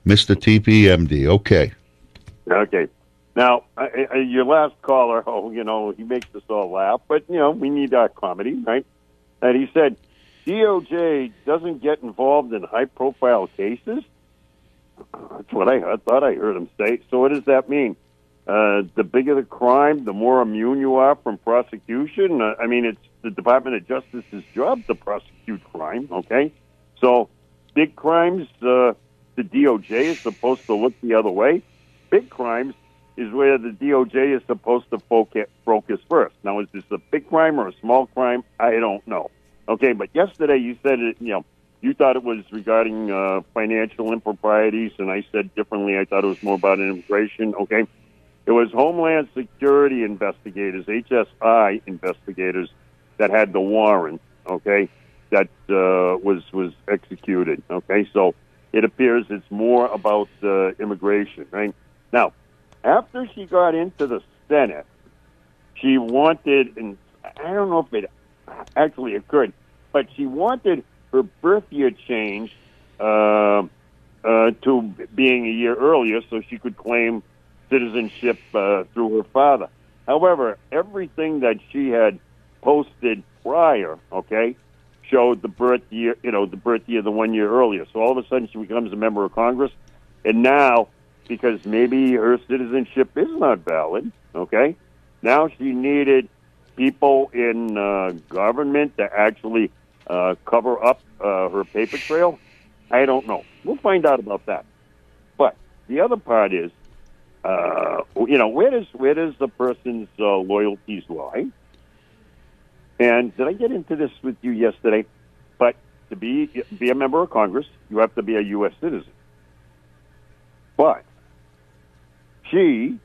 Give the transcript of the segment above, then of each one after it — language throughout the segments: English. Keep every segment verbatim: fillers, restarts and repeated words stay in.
Mister T P M D. Okay. Okay. Now, I, I, your last caller, oh, you know, he makes us all laugh, but, you know, we need our comedy, right? And he said, D O J doesn't get involved in high-profile cases? That's what I, I thought I heard him say. So what does that mean? Uh, the bigger the crime, the more immune you are from prosecution? Uh, I mean, it's the Department of Justice's job to prosecute crime, okay? So big crimes, uh, the D O J is supposed to look the other way. Big crimes is where the D O J is supposed to focus, focus first. Now, is this a big crime or a small crime? I don't know. Okay, but yesterday you said it, you know, you thought it was regarding uh, financial improprieties, and I said differently. I thought it was more about immigration, okay? It was Homeland Security investigators, H S I investigators, that had the warrant, okay, that uh, was, was executed, okay? So it appears it's more about uh, immigration, right? Now, after she got into the Senate, she wanted, and I don't know if it actually occurred, but she wanted her birth year changed uh, uh, to being a year earlier so she could claim citizenship uh, through her father. However, everything that she had posted prior, okay, showed the birth year, you know, the birth year the one year earlier. So all of a sudden she becomes a member of Congress, and now, because maybe her citizenship is not valid, okay, now she needed people in uh, government to actually uh, cover up uh, her paper trail. I don't know. We'll find out about that. But the other part is, uh, you know, where does where does the person's uh, loyalties lie? And did I get into this with you yesterday? But to be be a member of Congress, you have to be a U S citizen. But she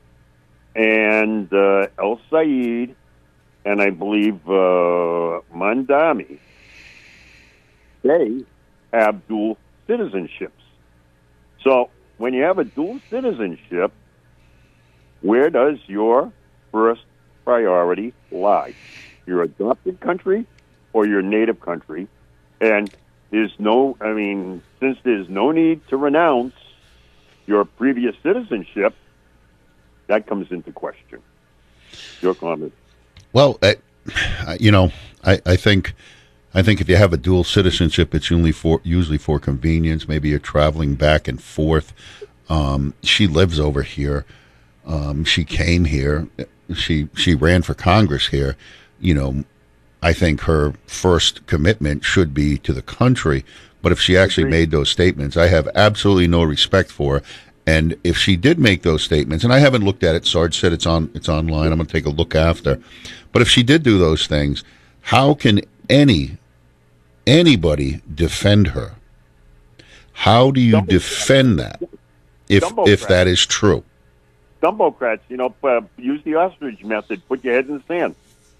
and uh, El Sayed and I believe uh, Mandami, they have dual citizenships. So when you have a dual citizenship, where does your first priority lie? Your adopted country or your native country? And there's no, I mean, since there's no need to renounce your previous citizenship, that comes into question. Your comment. Well, uh, you know, I, I think I think if you have a dual citizenship, it's usually for usually for convenience. Maybe you're traveling back and forth. Um, she lives over here. Um, she came here. She she ran for Congress here. You know, I think her first commitment should be to the country. But if she actually Agreed. made those statements, I have absolutely no respect for her. And if she did make those statements, and I haven't looked at it, Sarge said it's on it's online. I'm going to take a look after. But if she did do those things, how can any anybody defend her? How do you defend that if if that is true? Dumbocrats, you know, uh, use the ostrich method. Put your head in the sand.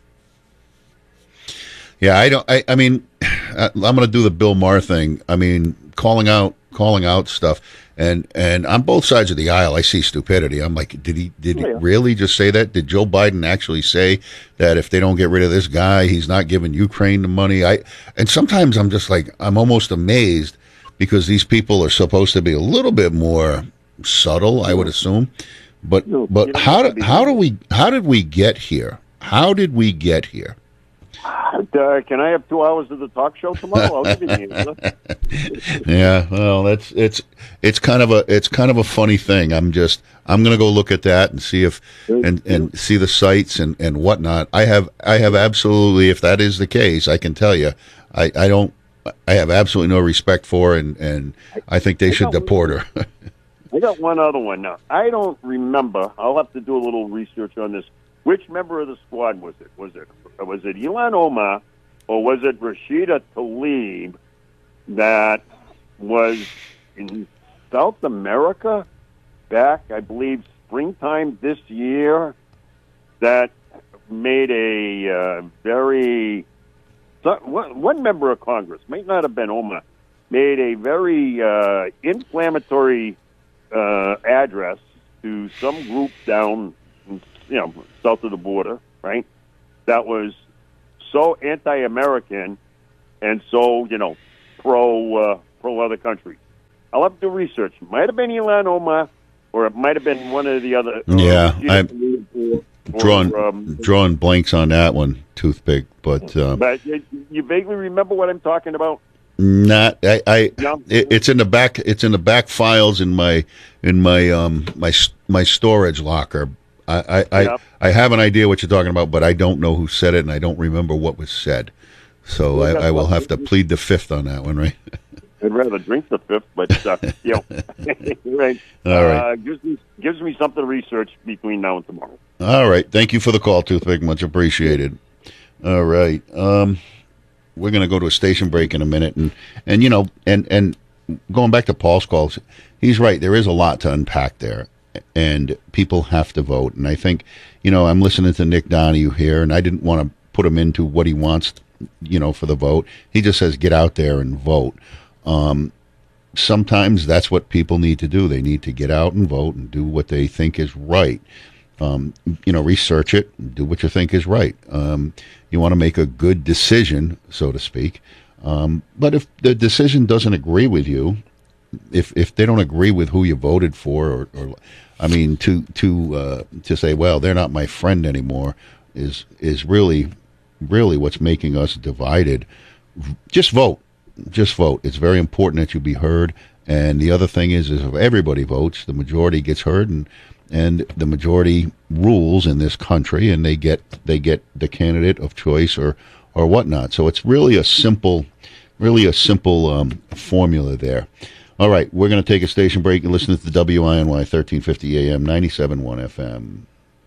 Yeah, I don't. I, I mean, I'm going to do the Bill Maher thing. I mean, calling out, calling out stuff, and and on both sides of the aisle, I see stupidity. I'm like, did he did he yeah. really just say that? Did Joe Biden actually say that if they don't get rid of this guy, he's not giving Ukraine the money? I and sometimes I'm just like, I'm almost amazed because these people are supposed to be a little bit more subtle, I would assume. But no, but how do how do we how did we get here? How did we get here? Uh, can I have two hours of the talk show tomorrow? I'll give you the answer. Yeah, well, that's it's it's kind of a it's kind of a funny thing. I'm just I'm going to go look at that and see if and, and see the sites and, and whatnot. I have I have absolutely, if that is the case, I can tell you, I, I don't I have absolutely no respect for her, and and I think they I should deport her. I got one other one now. I don't remember. I'll have to do a little research on this. Which member of the squad was it? Was it was it Ilhan Omar or was it Rashida Tlaib that was in South America back, I believe, springtime this year, that made a uh, very one, one member of Congress, may not have been Omar, made a very uh, inflammatory uh, address to some group down, you know, south of the border, right? That was so anti-American and so, you know, pro uh, pro other countries. I'll have to do research. Might have been Ilhan Omar, or it might have been one of the other. Yeah, uh, I'm drawing, um, drawing blanks on that one, Toothpick. But, uh, but you, you vaguely remember what I'm talking about? Not, I, I No? it, it's in the back. It's in the back files in my in my um my my storage locker. I I, Yeah. I I have an idea what you're talking about, but I don't know who said it, and I don't remember what was said. So I, I will have to plead the fifth on that one, right? I'd rather drink the fifth, but uh, you know, right. All right. Uh, gives me gives me something to research between now and tomorrow. All right. Thank you for the call, Toothpick. Much appreciated. All right. Um, we're going to go to a station break in a minute, and and you know, and and going back to Paul's calls, he's right. There is a lot to unpack there, and people have to vote. And I think, you know, I'm listening to Nick Donahue here, and I didn't want to put him into what he wants, you know, for the vote. He just says get out there and vote. Um, sometimes that's what people need to do. They need to get out and vote and do what they think is right. Um, you know, research it, do what you think is right. Um, you want to make a good decision, so to speak. Um, but if the decision doesn't agree with you, if if they don't agree with who you voted for, or, or I mean, to to uh, to say, well, they're not my friend anymore, is is really really what's making us divided. Just vote. Just vote. It's very important that you be heard. And the other thing is, is if everybody votes, the majority gets heard, and and the majority rules in this country, and they get they get the candidate of choice or or whatnot. So it's really a simple, really a simple um, formula there. All right, we're going to take a station break and listen to the W I N Y thirteen fifty A M, ninety-seven point one F M.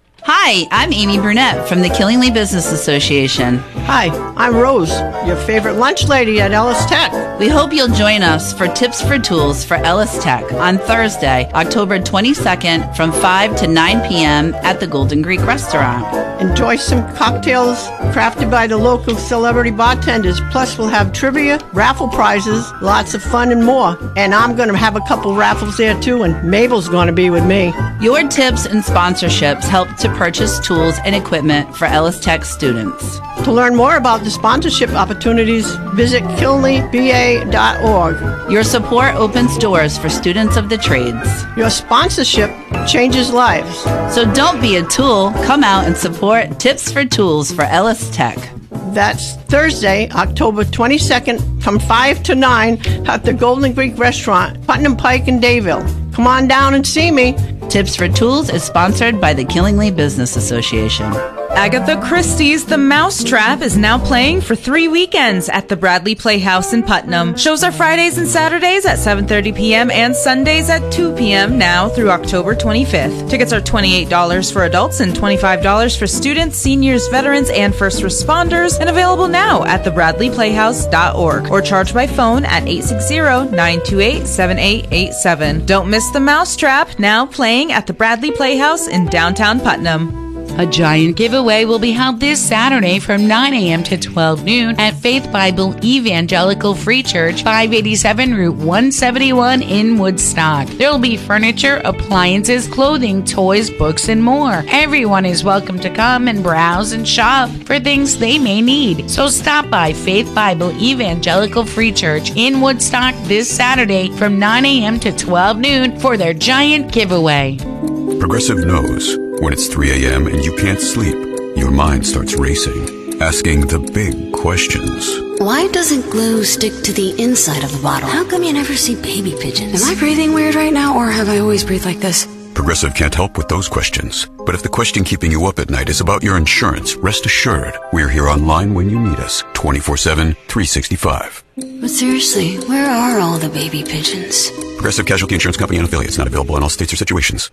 Hi, I'm Amy Burnett from the Killingly Business Association. Hi, I'm Rose, your favorite lunch lady at Ellis Tech. We hope you'll join us for Tips for Tools for Ellis Tech on Thursday, October twenty-second from five to nine p.m. at the Golden Greek Restaurant. Enjoy some cocktails crafted by the local celebrity bartenders. Plus, we'll have trivia, raffle prizes, lots of fun and more. And I'm going to have a couple raffles there too, and Mabel's going to be with me. Your tips and sponsorships help to purchase tools and equipment for Ellis Tech students. To learn more about the sponsorship opportunities, visit kilney b a dot org. Your support opens doors for students of the trades. Your sponsorship changes lives. So don't be a tool. Come out and support Tips for Tools for Ellis Tech. That's Thursday, October twenty-second from five to nine at the Golden Greek Restaurant, Putnam Pike in Dayville. Come on down and see me. Tips for Tools is sponsored by the Killingly Business Association. Agatha Christie's The Mousetrap is now playing for three weekends at the Bradley Playhouse in Putnam. Shows are Fridays and Saturdays at seven thirty p.m. and Sundays at two p.m. now through October twenty-fifth. Tickets are twenty-eight dollars for adults and twenty-five dollars for students, seniors, veterans, and first responders, and available now at the bradley playhouse dot org or charge by phone at eight six zero, nine two eight, seven eight eight seven. Don't miss The Mousetrap, now playing at the Bradley Playhouse in downtown Putnam. A giant giveaway will be held this Saturday from nine a.m. to twelve noon at Faith Bible Evangelical Free Church, five eighty-seven Route one seventy-one in Woodstock. There will be furniture, appliances, clothing, toys, books, and more. Everyone is welcome to come and browse and shop for things they may need. So stop by Faith Bible Evangelical Free Church in Woodstock this Saturday from nine a.m. to twelve noon for their giant giveaway. Progressive knows when it's three a.m. and you can't sleep, your mind starts racing, asking the big questions. Why doesn't glue stick to the inside of the bottle? How come you never see baby pigeons? Am I breathing weird right now, or have I always breathed like this? Progressive can't help with those questions. But if the question keeping you up at night is about your insurance, rest assured, we're here online when you need us, twenty-four seven, three sixty-five. But seriously, where are all the baby pigeons? Progressive Casualty Insurance Company and affiliates, not available in all states or situations.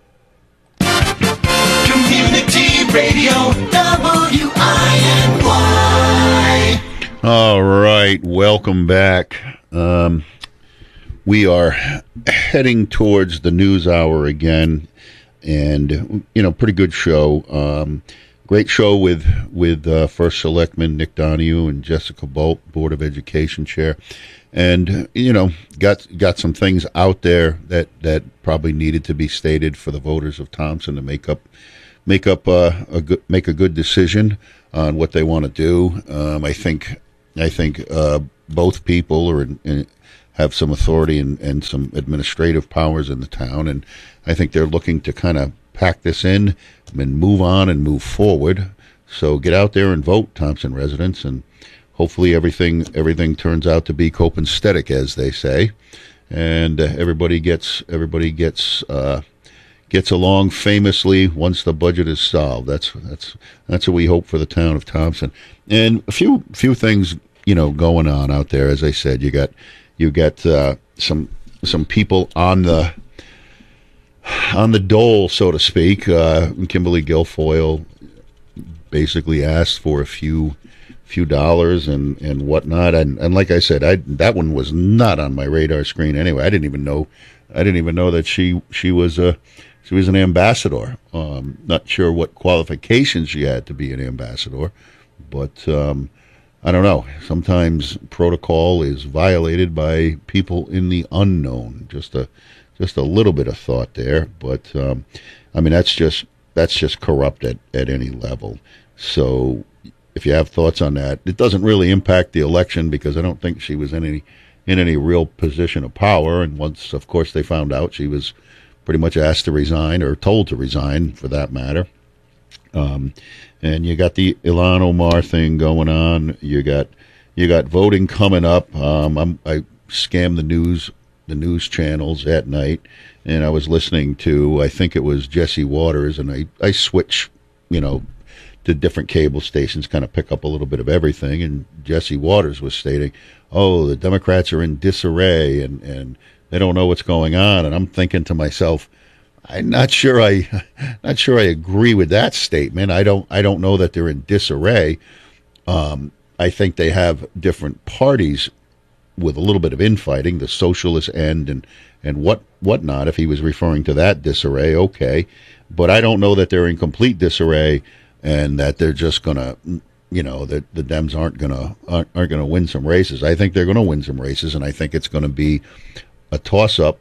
Community Radio, W I N Y. All right, welcome back. Um, we are heading towards the news hour again, and you know, pretty good show. Um, great show with with uh, First Selectman Nick Donahue and Jessica Bolt, Board of Education Chair, and you know, got got some things out there that that probably needed to be stated for the voters of Thompson to make up. Make up uh, a good, make a good decision on what they want to do. Um, I think, I think uh, both people are in, in, have some authority and, and some administrative powers in the town, and I think they're looking to kind of pack this in and move on and move forward. So get out there and vote, Thompson residents, and hopefully everything everything turns out to be copacetic, as they say, and uh, everybody gets everybody gets uh, gets along famously once the budget is solved. That's that's that's what we hope for the town of Thompson. And a few few things, you know, going on out there. As I said, you got you got uh, some some people on the on the dole, so to speak. Uh, Kimberly Guilfoyle basically asked for a few few dollars and, and whatnot, and and like I said, I that one was not on my radar screen anyway. I didn't even know I didn't even know that she she was a she was an ambassador. Um, not sure what qualifications she had to be an ambassador, but um, I don't know. Sometimes protocol is violated by people in the unknown. Just a just a little bit of thought there, but um, I mean that's just that's just corrupt at, at any level. So if you have thoughts on that, it doesn't really impact the election because I don't think she was in any in any real position of power. And once, of course, they found out, she was pretty much asked to resign, or told to resign, for that matter. Um, and you got the Ilhan Omar thing going on. You got you got voting coming up. Um, I'm, I scam the news the news channels at night, and I was listening to, I think it was Jesse Waters, and I I switch, you know, to different cable stations, kind of pick up a little bit of everything. And Jesse Waters was stating, "Oh, the Democrats are in disarray, and and they don't know what's going on." And I'm thinking to myself, I'm not sure I, not sure I agree with that statement. I don't, I don't know that they're in disarray. Um, I think they have different parties with a little bit of infighting, the socialist end and and what whatnot. If he was referring to that disarray, okay, but I don't know that they're in complete disarray and that they're just gonna, you know, that the Dems aren't gonna aren't, aren't gonna win some races. I think they're gonna win some races, and I think it's gonna be a toss-up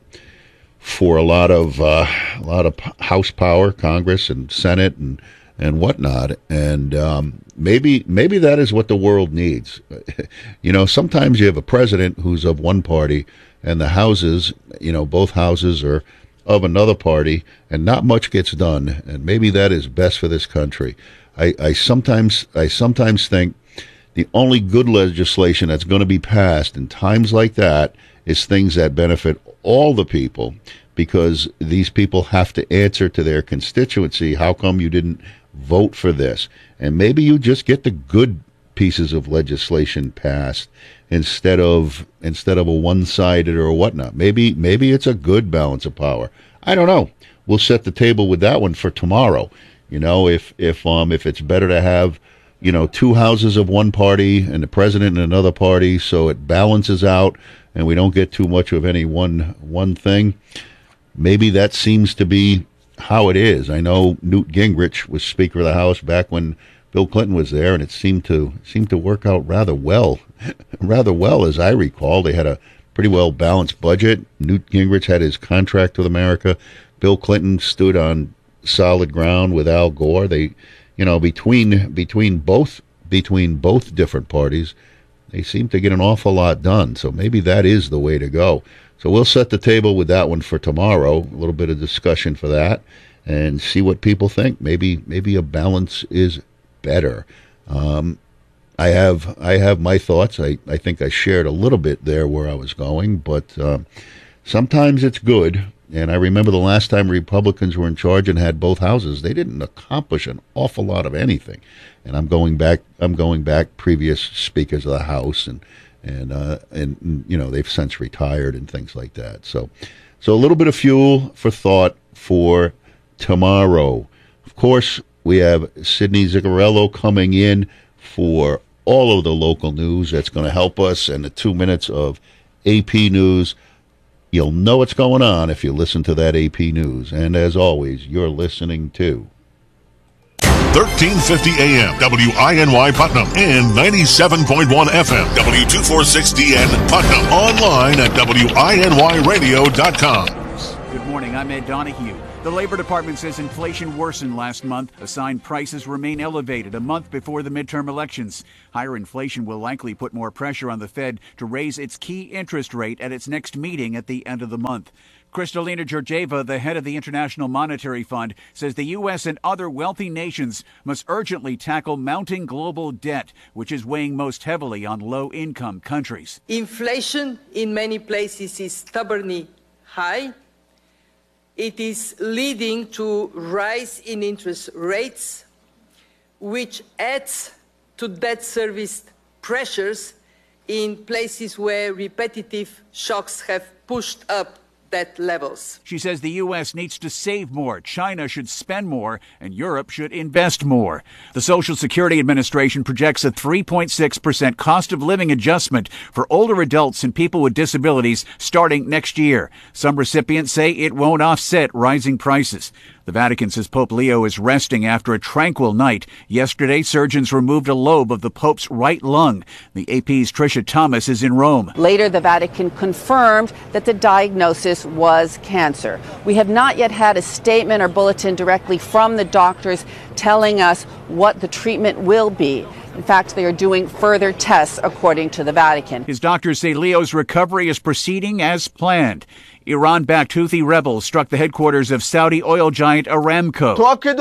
for a lot of uh, a lot of House power, Congress and Senate and and whatnot. And um, maybe maybe that is what the world needs. You know, sometimes you have a president who's of one party, and the houses, you know, both houses are of another party, and not much gets done. And maybe that is best for this country. I, I sometimes I sometimes think the only good legislation that's going to be passed in times like that is things that benefit all the people, because these people have to answer to their constituency. How come you didn't vote for this? And maybe you just get the good pieces of legislation passed instead of instead of a one-sided or whatnot. Maybe maybe it's a good balance of power. I don't know. We'll set the table with that one for tomorrow. You know, if if um if it's better to have, you know, two houses of one party and the president in another party, so it balances out and we don't get too much of any one one thing. Maybe that seems to be how it is. I know Newt Gingrich was Speaker of the House back when Bill Clinton was there, and it seemed to seemed to work out rather well, rather well as I recall. They had a pretty well balanced budget. Newt Gingrich had his contract with America. Bill Clinton stood on solid ground with Al Gore. They, you know, between between both between both different parties, they seem to get an awful lot done. So maybe that is the way to go. So we'll set the table with that one for tomorrow. A little bit of discussion for that, and see what people think. Maybe maybe a balance is better. Um, I have I have my thoughts. I, I think I shared a little bit there where I was going, but uh, sometimes it's good. And I remember the last time Republicans were in charge and had both houses, they didn't accomplish an awful lot of anything. And I'm going back. I'm going back previous speakers of the House, and and uh, and you know, they've since retired and things like that. So so a little bit of fuel for thought for tomorrow. Of course, we have Sydney Zigarello coming in for all of the local news. That's going to help us, and the two minutes of A P News. You'll know what's going on if you listen to that A P News. And as always, you're listening to thirteen fifty A M W I N Y Putnam and ninety-seven point one F M W two forty-six D N Putnam. Online at W I N Y radio dot com. Good morning. I'm Ed Donahue. The Labor Department says inflation worsened last month. Assigned prices remain elevated a month before the midterm elections. Higher inflation will likely put more pressure on the Fed to raise its key interest rate at its next meeting at the end of the month. Kristalina Georgieva, the head of the International Monetary Fund, says the U S and other wealthy nations must urgently tackle mounting global debt, which is weighing most heavily on low-income countries. Inflation in many places is stubbornly high. It is leading to rise in interest rates, which adds to debt service pressures in places where repetitive shocks have pushed up debt levels. She says the U S needs to save more, China should spend more, and Europe should invest more. The Social Security Administration projects a three point six percent cost of living adjustment for older adults and people with disabilities starting next year. Some recipients say it won't offset rising prices. The Vatican says Pope Leo is resting after a tranquil night. Yesterday, surgeons removed a lobe of the Pope's right lung. The A P's Tricia Thomas is in Rome. Later, the Vatican confirmed that the diagnosis was cancer. We have not yet had a statement or bulletin directly from the doctors telling us what the treatment will be. In fact, they are doing further tests, according to the Vatican. His doctors say Leo's recovery is proceeding as planned. Iran-backed Houthi rebels struck the headquarters of Saudi oil giant Aramco.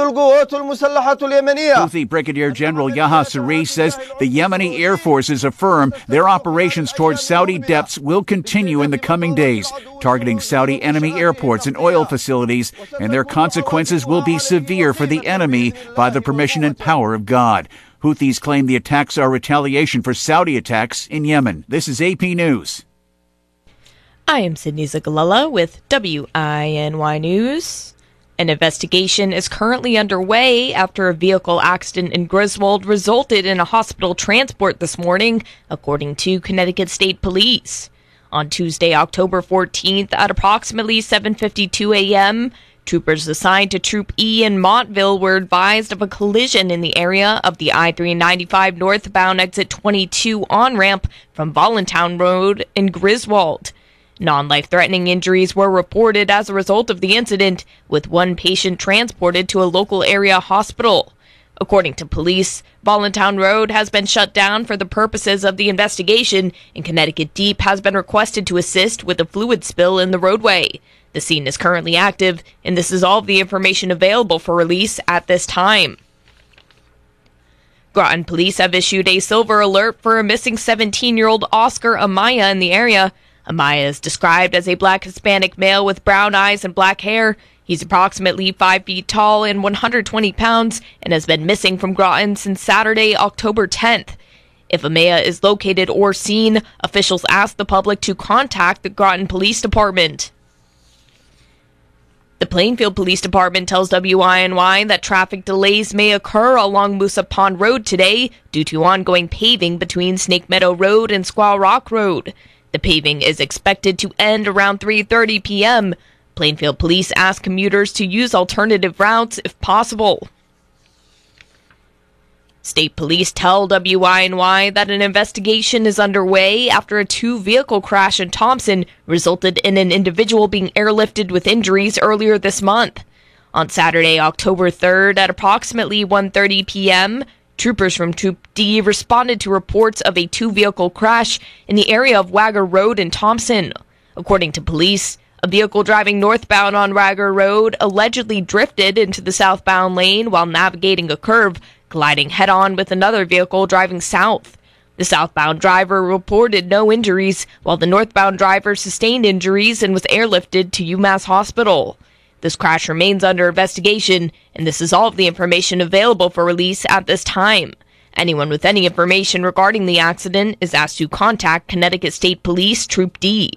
Houthi Brigadier General Yahya Saree says the Yemeni Air Forces affirm their operations towards Saudi depths will continue in the coming days, targeting Saudi enemy airports and oil facilities, and their consequences will be severe for the enemy by the permission and power of God. Houthis claim the attacks are retaliation for Saudi attacks in Yemen. This is A P News. I am Sydney Zagalella with W I N Y News. An investigation is currently underway after a vehicle accident in Griswold resulted in a hospital transport this morning, according to Connecticut State Police. On Tuesday, October fourteenth, at approximately seven fifty-two a.m., troopers assigned to Troop E in Montville were advised of a collision in the area of the I three ninety-five northbound exit twenty-two on-ramp from Voluntown Road in Griswold. Non-life-threatening injuries were reported as a result of the incident, with one patient transported to a local area hospital. According to police, Voluntown Road has been shut down for the purposes of the investigation, and Connecticut Deep has been requested to assist with a fluid spill in the roadway. The scene is currently active, and this is all of the information available for release at this time. Groton police have issued a silver alert for a missing seventeen-year-old Oscar Amaya in the area. Amaya is described as a black Hispanic male with brown eyes and black hair. He's approximately five feet tall and one hundred twenty pounds and has been missing from Groton since Saturday, October tenth. If Amaya is located or seen, officials ask the public to contact the Groton Police Department. The Plainfield Police Department tells W I N Y that traffic delays may occur along Moosup Pond Road today due to ongoing paving between Snake Meadow Road and Squaw Rock Road. The paving is expected to end around three thirty p.m. Plainfield Police ask commuters to use alternative routes if possible. State Police tell W I N Y that an investigation is underway after a two-vehicle crash in Thompson resulted in an individual being airlifted with injuries earlier this month. On Saturday, October third, at approximately one thirty p.m., troopers from Troop D responded to reports of a two-vehicle crash in the area of Wagger Road in Thompson. According to police, a vehicle driving northbound on Wagger Road allegedly drifted into the southbound lane while navigating a curve, colliding head-on with another vehicle driving south. The southbound driver reported no injuries, while the northbound driver sustained injuries and was airlifted to UMass Hospital. This crash remains under investigation, and this is all of the information available for release at this time. Anyone with any information regarding the accident is asked to contact Connecticut State Police Troop D.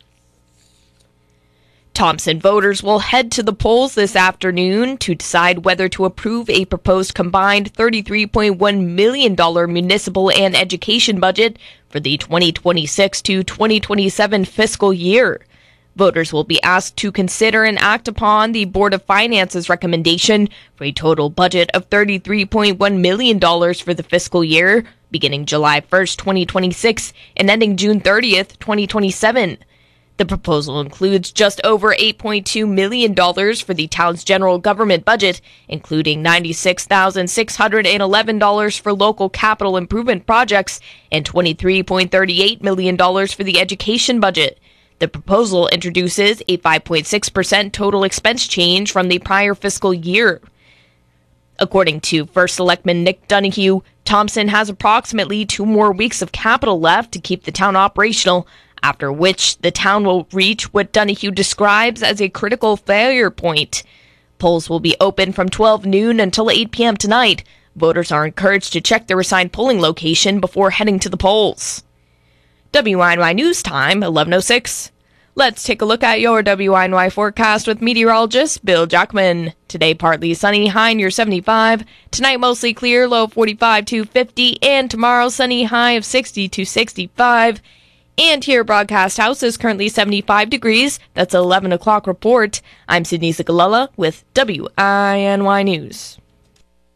Thompson voters will head to the polls this afternoon to decide whether to approve a proposed combined thirty-three point one million dollars municipal and education budget for the twenty twenty-six to twenty twenty-seven fiscal year. Voters will be asked to consider and act upon the Board of Finance's recommendation for a total budget of thirty-three point one million dollars for the fiscal year, beginning July first, twenty twenty-six, and ending June thirtieth, twenty twenty-seven. The proposal includes just over eight point two million dollars for the town's general government budget, including ninety-six thousand six hundred eleven dollars for local capital improvement projects and twenty-three point three eight million dollars for the education budget. The proposal introduces a five point six percent total expense change from the prior fiscal year. According to First Selectman Nick Donahue, Thompson has approximately two more weeks of capital left to keep the town operational, after which the town will reach what Donahue describes as a critical failure point. Polls will be open from twelve noon until eight p.m. tonight. Voters are encouraged to check their assigned polling location before heading to the polls. W I N Y News Time, eleven oh six. Let's take a look at your W I N Y forecast with meteorologist Bill Jackman. Today, partly sunny, high near seventy-five. Tonight, mostly clear, low forty-five to fifty. And tomorrow, sunny, high of sixty to sixty-five. And here, Broadcast House is currently seventy-five degrees. That's an eleven o'clock report. I'm Sydney Zigalella with W I N Y News.